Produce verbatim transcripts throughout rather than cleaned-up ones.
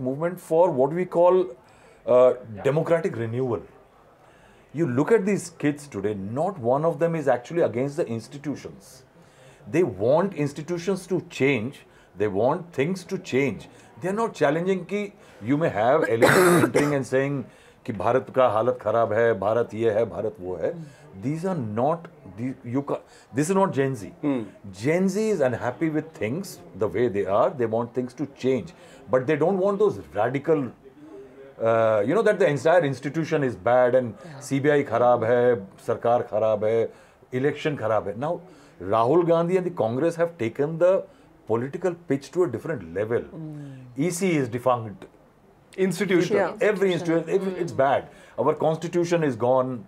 movement for what we call uh, democratic renewal. You look at these kids today, not one of them is actually against the institutions. They want institutions to change. They want things to change. They are not challenging कि you may have elites entering and saying कि भारत का हालत खराब है, भारत ये है, भारत वो है. These are not, these, you ca- this is not Gen Z. Hmm. Gen Z is unhappy with things the way they are. They want things to change. But they don't want those radical, uh, you know, that the entire institution is bad and yeah. C B I kharab hai, sarkar kharab hai, election kharab hai. Now, Rahul Gandhi and the Congress have taken the political pitch to a different level. Mm. E C is defunct. Institution. Yeah. Every institution, every, it's bad. Our constitution is gone.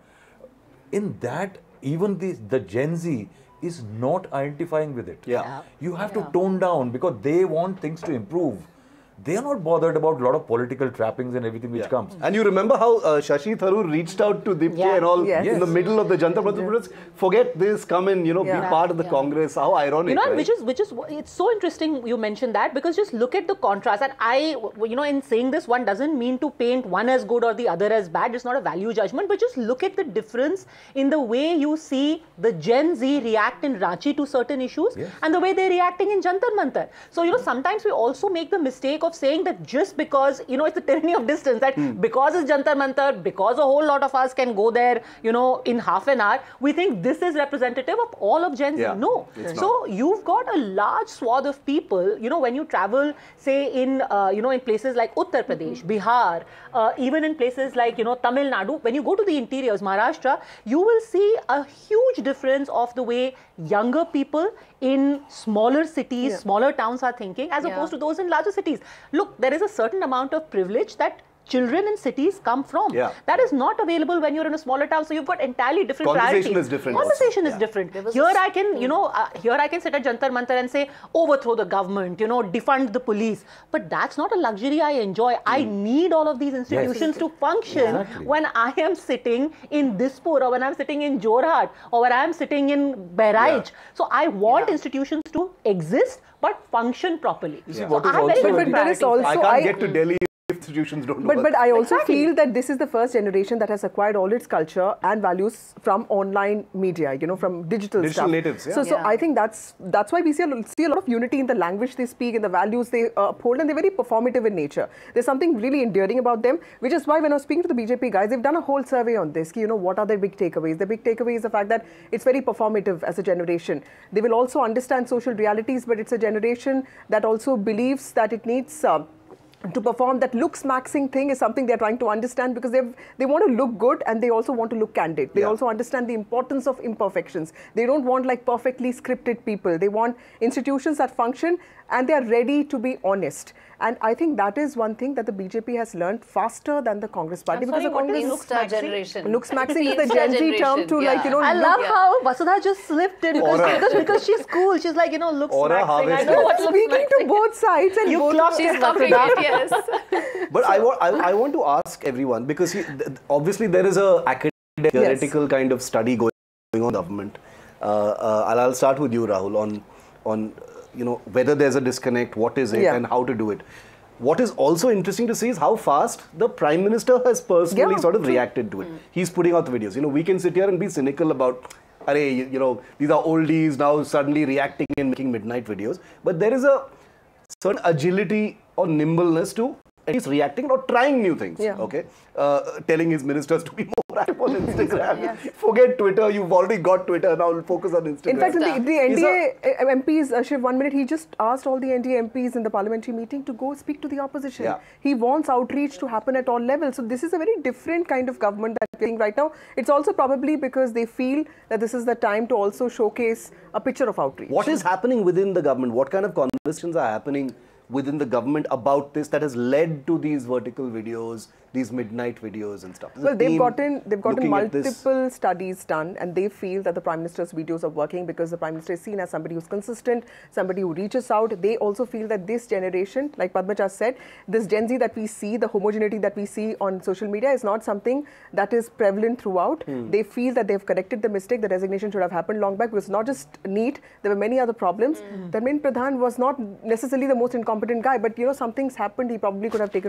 In that, even the, the Gen Z is not identifying with it. Yeah. yeah. You have yeah. to tone down because they want things to improve. They are not bothered about a lot of political trappings and everything which yeah. comes. And you remember how uh, Shashi Tharoor reached out to Dipke yeah. and all yes. in Yes. the middle of the Jantar Mantar. Forget this, come and you know yeah. be part of the yeah. Congress. How ironic, you know, right? which is which is it's so interesting you mentioned that, because just look at the contrast. And I, you know, in saying this, one doesn't mean to paint one as good or the other as bad. It's not a value judgment, but just look at the difference in the way you see the Gen Z react in Ranchi to certain issues yes. and the way they're reacting in Jantar Mantar. So you know, sometimes we also make the mistake of saying that just because, you know, it's the tyranny of distance, that hmm. because it's Jantar Mantar, because a whole lot of us can go there, you know, in half an hour, we think this is representative of all of Gen Z. Yeah, no. So not. You've got a large swath of people, you know, when you travel, say in, uh, you know, in places like Uttar Pradesh, mm-hmm. Bihar, uh, even in places like, you know, Tamil Nadu, when you go to the interiors, Maharashtra, you will see a huge difference of the way younger people in smaller cities, yeah. smaller towns are thinking as yeah. opposed to those in larger cities. Look, there is a certain amount of privilege that children in cities come from. Yeah. That is not available when you're in a smaller town. So you've got entirely different Conversation priorities. is different. Conversation also. is yeah. different. Here I can, you know, uh, here I can sit at Jantar Mantar and say, overthrow the government, you know, defund the police. But that's not a luxury I enjoy. Mm. I need all of these institutions yes. to function exactly. when I am sitting in Dispur, or when I'm sitting in Jorhat, or when I'm sitting in Bahraich. Yeah. So I want yeah. institutions to exist, but function properly. You see, so what is I have also very but, different but there is priorities. also, I can't I, get to Delhi. Institutions don't but work. but I also exactly. feel that this is the first generation that has acquired all its culture and values from online media, you know, from digital, digital stuff. natives. Yeah. So so yeah. I think that's that's why we see a, see a lot of unity in the language they speak, in the values they uh, uphold, and they're very performative in nature. There's something really endearing about them, which is why when I was speaking to the B J P guys, they've done a whole survey on this. You know, what are their big takeaways? The big takeaway is the fact that it's very performative as a generation. They will also understand social realities, but it's a generation that also believes that it needs. Uh, to perform that looks maxing thing is something they're trying to understand, because they they want to look good and they also want to look candid. They yeah. also understand the importance of imperfections. They don't want like perfectly scripted people. They want institutions that function and they are ready to be honest. And I think that is one thing that the B J P has learned faster than the Congress party. I'm because sorry, the Congress looks Insta generation. Looks maxing is Insta the Gen Z generation. term to yeah. like, you know. I love look, how Vasudha just slipped in because, because, because she's cool. She's like, you know, looks Aura maxing. I know harvested. what looks speaking to maxing. both sides and You both clocked She's it, copying Vasudha. it, yes. But I want, I, I want to ask everyone, because he, th- obviously there is a academic, Yes. theoretical kind of study going, going on government. Uh, uh, I'll, I'll start with you, Rahul, on, on uh, you know, whether there's a disconnect, what is it, Yeah. and how to do it. What is also interesting to see is how fast the Prime Minister has personally Yeah. sort of reacted to it. Mm. He's putting out the videos. You know, we can sit here and be cynical about, array, you, you know, these are oldies now suddenly reacting and making midnight videos. But there is a certain agility or nimbleness to at least reacting or trying new things. Yeah. Okay, uh, telling his ministers to be more active on Instagram. yes. Forget Twitter. You've already got Twitter. Now we'll focus on Instagram. In fact, in the, the N D A a, M Ps, uh, Shiv, one minute, he just asked all the N D A M Ps in the parliamentary meeting to go speak to the opposition. Yeah. He wants outreach to happen at all levels. So this is a very different kind of government that we're seeing right now. It's also probably because they feel that this is the time to also showcase a picture of outreach. What is happening within the government? What kind of conversations are happening within the government about this that has led to these vertical videos, these midnight videos and stuff? Is well, the they've team gotten they've gotten looking at this? multiple studies done, and they feel that the Prime Minister's videos are working because the Prime Minister is seen as somebody who's consistent, somebody who reaches out. They also feel that this generation, like Padma just said, this Gen Z that we see, the homogeneity that we see on social media is not something that is prevalent throughout. Hmm. They feel that they've corrected the mistake. The resignation should have happened long back. It was not just NEET. There were many other problems. Hmm. Dharmendra Pradhan was not necessarily the most incompetent guy, but you know, something's happened. He probably could have taken